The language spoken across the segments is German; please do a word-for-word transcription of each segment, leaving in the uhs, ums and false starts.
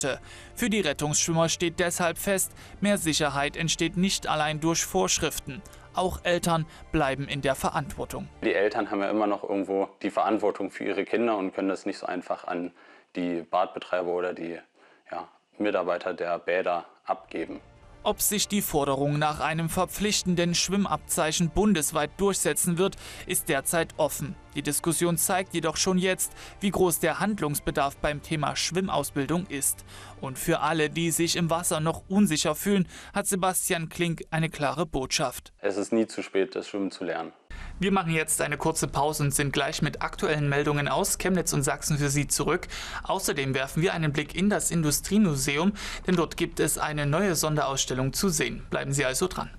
Für die Rettungsschwimmer steht deshalb fest, mehr Sicherheit entsteht nicht allein durch Vorschriften. Auch Eltern bleiben in der Verantwortung. Die Eltern haben ja immer noch irgendwo die Verantwortung für ihre Kinder und können das nicht so einfach an die Badbetreiber oder die ja, Mitarbeiter der Bäder abgeben. Ob sich die Forderung nach einem verpflichtenden Schwimmabzeichen bundesweit durchsetzen wird, ist derzeit offen. Die Diskussion zeigt jedoch schon jetzt, wie groß der Handlungsbedarf beim Thema Schwimmausbildung ist. Und für alle, die sich im Wasser noch unsicher fühlen, hat Sebastian Klink eine klare Botschaft. Es ist nie zu spät, das Schwimmen zu lernen. Wir machen jetzt eine kurze Pause und sind gleich mit aktuellen Meldungen aus Chemnitz und Sachsen für Sie zurück. Außerdem werfen wir einen Blick in das Industriemuseum, denn dort gibt es eine neue Sonderausstellung zu sehen. Bleiben Sie also dran.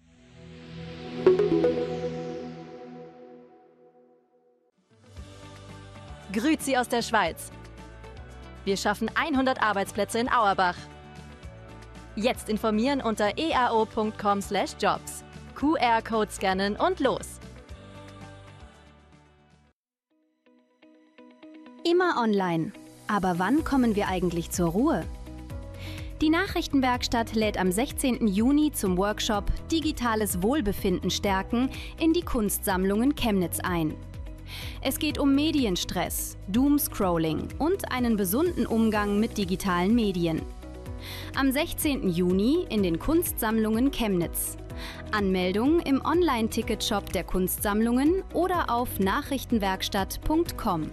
Grüezi aus der Schweiz. Wir schaffen hundert Arbeitsplätze in Auerbach. Jetzt informieren unter e a o punkt com slash jobs. Q R-Code scannen und los. Immer online. Aber wann kommen wir eigentlich zur Ruhe? Die Nachrichtenwerkstatt lädt am sechzehnten Juni zum Workshop Digitales Wohlbefinden stärken in die Kunstsammlungen Chemnitz ein. Es geht um Medienstress, Doomscrolling und einen gesunden Umgang mit digitalen Medien. Am sechzehnten Juni in den Kunstsammlungen Chemnitz. Anmeldung im Online-Ticketshop der Kunstsammlungen oder auf nachrichtenwerkstatt punkt com.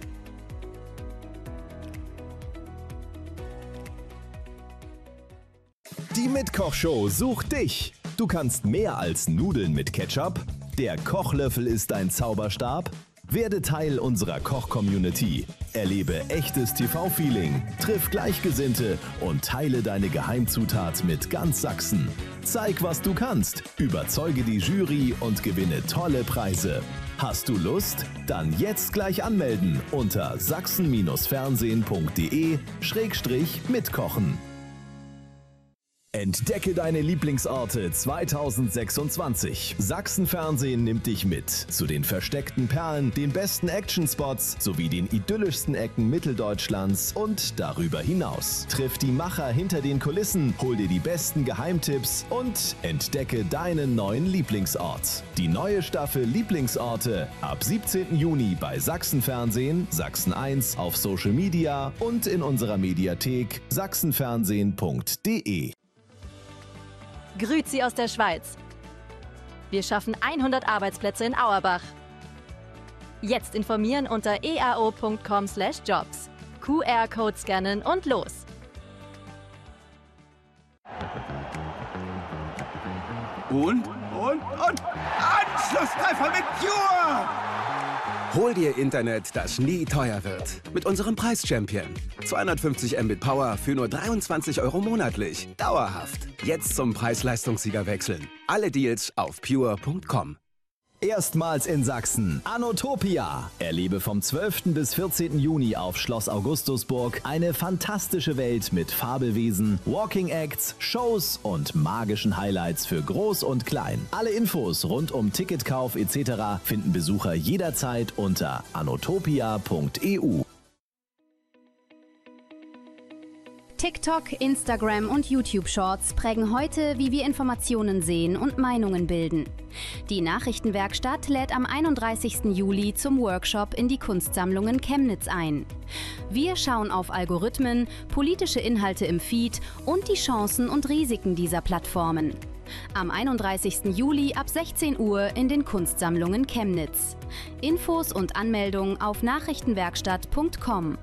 Die Mitkochshow sucht dich. Du kannst mehr als Nudeln mit Ketchup. Der Kochlöffel ist dein Zauberstab. Werde Teil unserer Koch-Community. Erlebe echtes T V-Feeling, triff Gleichgesinnte und teile deine Geheimzutat mit ganz Sachsen. Zeig, was du kannst, überzeuge die Jury und gewinne tolle Preise. Hast du Lust? Dann jetzt gleich anmelden unter sachsen fernsehen punkt de schrägstrich mitkochen. Entdecke deine Lieblingsorte zweitausendsechsundzwanzig. Sachsen-Fernsehen nimmt dich mit zu den versteckten Perlen, den besten Actionspots sowie den idyllischsten Ecken Mitteldeutschlands und darüber hinaus. Triff die Macher hinter den Kulissen, hol dir die besten Geheimtipps und entdecke deinen neuen Lieblingsort. Die neue Staffel Lieblingsorte ab siebzehnten Juni bei Sachsen-Fernsehen, Sachsen eins auf Social Media und in unserer Mediathek sachsenfernsehen punkt de. Grüezi aus der Schweiz. Wir schaffen hundert Arbeitsplätze in Auerbach. Jetzt informieren unter e a o punkt com slash jobs. Q R-Code scannen und los. Und, und, und Anschlusstreffer mit Pure! Hol dir Internet, das nie teuer wird. Mit unserem Preis-Champion. zweihundertfünfzig Mbit Power für nur dreiundzwanzig Euro monatlich. Dauerhaft. Jetzt zum Preis-Leistungssieger wechseln. Alle Deals auf pure punkt com. Erstmals in Sachsen. Anotopia. Erlebe vom zwölften bis vierzehnten Juni auf Schloss Augustusburg eine fantastische Welt mit Fabelwesen, Walking Acts, Shows und magischen Highlights für Groß und Klein. Alle Infos rund um Ticketkauf et cetera finden Besucher jederzeit unter anotopia punkt e u. TikTok, Instagram und YouTube-Shorts prägen heute, wie wir Informationen sehen und Meinungen bilden. Die Nachrichtenwerkstatt lädt am einunddreißigsten Juli zum Workshop in die Kunstsammlungen Chemnitz ein. Wir schauen auf Algorithmen, politische Inhalte im Feed und die Chancen und Risiken dieser Plattformen. Am einunddreißigsten Juli ab sechzehn Uhr in den Kunstsammlungen Chemnitz. Infos und Anmeldung auf nachrichtenwerkstatt punkt com.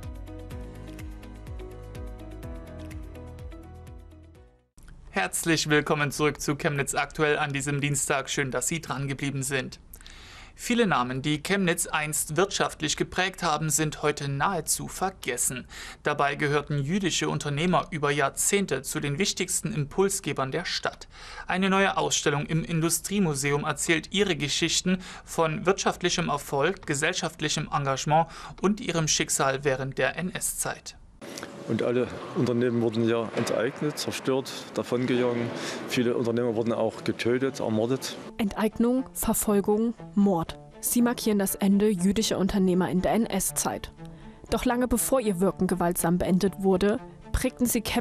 Herzlich willkommen zurück zu Chemnitz aktuell an diesem Dienstag. Schön, dass Sie dran geblieben sind. Viele Namen, die Chemnitz einst wirtschaftlich geprägt haben, sind heute nahezu vergessen. Dabei gehörten jüdische Unternehmer über Jahrzehnte zu den wichtigsten Impulsgebern der Stadt. Eine neue Ausstellung im Industriemuseum erzählt ihre Geschichten von wirtschaftlichem Erfolg, gesellschaftlichem Engagement und ihrem Schicksal während der N S-Zeit. Und alle Unternehmen wurden ja enteignet, zerstört, davongegangen. Viele Unternehmer wurden auch getötet, ermordet. Enteignung, Verfolgung, Mord. Sie markieren das Ende jüdischer Unternehmer in der N S-Zeit. Doch lange bevor ihr Wirken gewaltsam beendet wurde, prägten sie Chemnitz